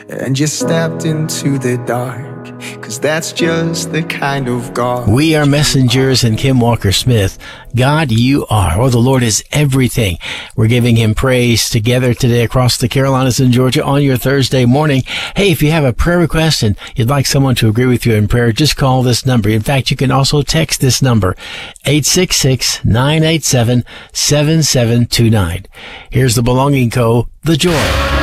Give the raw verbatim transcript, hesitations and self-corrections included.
and you stepped into the dark, 'cause that's just the kind of God. We are messengers, and Kim Walker-Smith. God, you are. Oh, the Lord is everything. We're giving him praise together today across the Carolinas and Georgia on your Thursday morning. Hey, if you have a prayer request and you'd like someone to agree with you in prayer, just call this number. In fact, you can also text this number, eight six six, nine eight seven, seven seven two nine. Here's the Belonging Co., The Joy.